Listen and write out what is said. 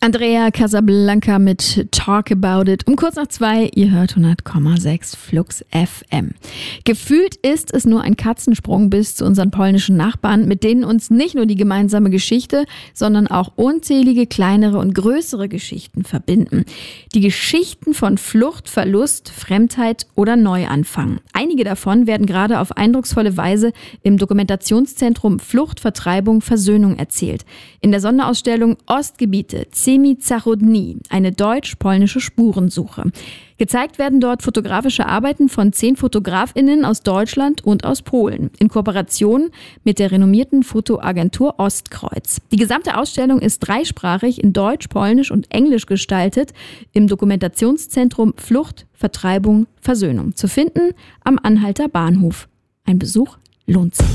Andrea Casablanca mit Talk About It. Um kurz nach 2, ihr hört 100,6 Flux FM. Gefühlt ist es nur ein Katzensprung bis zu unseren polnischen Nachbarn, mit denen uns nicht nur die gemeinsame Geschichte, sondern auch unzählige kleinere und größere Geschichten verbinden. Die Geschichten von Flucht, Verlust, Fremdheit oder Neuanfang. Einige davon werden gerade auf eindrucksvolle Weise im Dokumentationszentrum Flucht, Vertreibung, Versöhnung erzählt. In der Sonderausstellung Ostgebiete, Semi-Zachodni, eine deutsch-polnische Spurensuche. Gezeigt werden dort fotografische Arbeiten von 10 FotografInnen aus Deutschland und aus Polen, in Kooperation mit der renommierten Fotoagentur Ostkreuz. Die gesamte Ausstellung ist dreisprachig in Deutsch, Polnisch und Englisch gestaltet, im Dokumentationszentrum Flucht, Vertreibung, Versöhnung. Zu finden am Anhalter Bahnhof. Ein Besuch lohnt sich.